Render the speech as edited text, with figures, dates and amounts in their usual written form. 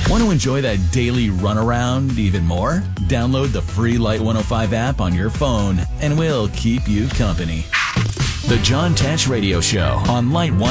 Want to enjoy that daily runaround even more? Download the free Light 105 app on your phone, and we'll keep you company. The John Tesh Radio Show on Light 105.